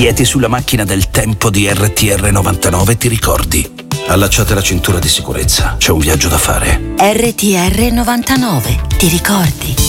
Sieti sulla macchina del tempo di RTR 99 e ti ricordi. Allacciate la cintura di sicurezza, c'è un viaggio da fare. RTR 99, ti ricordi?